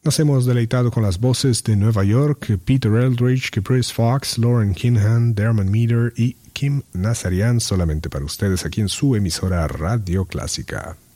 Nos hemos deleitado con las voces de Nueva York, Peter Eldridge, Caprice Fox, Lauren Kinhan, Dermot Meter y Kim Nazarian, solamente para ustedes aquí en su emisora Radio Clásica.